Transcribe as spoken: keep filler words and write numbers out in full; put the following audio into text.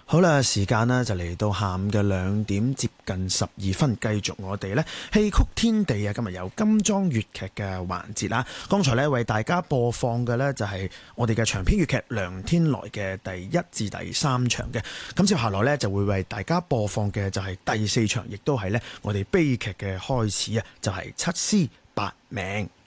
好啦，時間呢就嚟到下午嘅兩點接近十二分，繼續我哋呢戲曲天地啊，今日有金裝粵劇嘅環節啦。剛才呢為大家播放嘅呢就係我哋嘅長篇粵劇《梁天來》嘅第一至第三場嘅。咁接下來呢就會為大家播放嘅就係第四場，亦都係呢我哋悲劇嘅開始啊，就係七屍八命。